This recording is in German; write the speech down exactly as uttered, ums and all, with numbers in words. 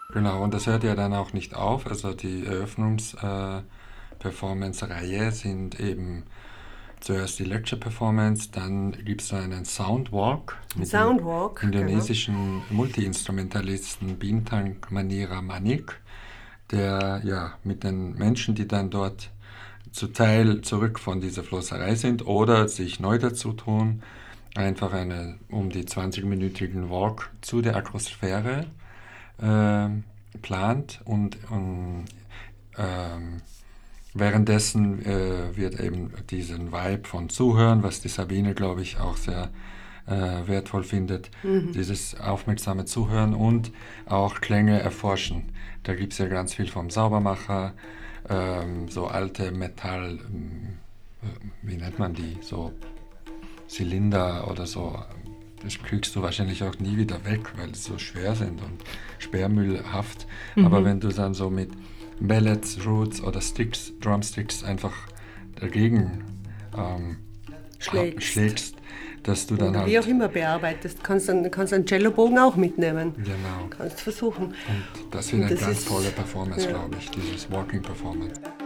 Genau, und das hört ja dann auch nicht auf. Also die Eröffnungs-Performance-Reihe sind eben zuerst die Lecture-Performance, dann gibt es einen Soundwalk mit dem Soundwalk, genau. indonesischen Multi-Instrumentalisten Bintang Manira Manik, der ja mit den Menschen, die dann dort zu Teil zurück von dieser Flosserei sind oder sich neu dazu tun, einfach einen um die zwanzig-minütigen Walk zu der Akrosphäre äh, plant und, und ähm, währenddessen äh, wird eben diesen Vibe von Zuhören, was die Sabine, glaube ich, auch sehr äh, wertvoll findet, Mhm. dieses aufmerksame Zuhören und auch Klänge erforschen. Da gibt es ja ganz viel vom Saubermacher, ähm, so alte Metall, ähm, wie nennt man die, so Zylinder oder so. Das kriegst du wahrscheinlich auch nie wieder weg, weil sie so schwer sind und sperrmüllhaft. Aber Mhm. wenn du dann so mit Mallets, Roots oder Sticks, Drumsticks einfach dagegen ähm, Schlägst. schlägst, dass du dann Oder wie auch halt, immer bearbeitest. Kannst dann kannst einen Cellobogen auch mitnehmen. genau. Kannst versuchen. Und das wird Und eine das ganz ist, tolle Performance, ja. glaube ich, dieses Walking Performance.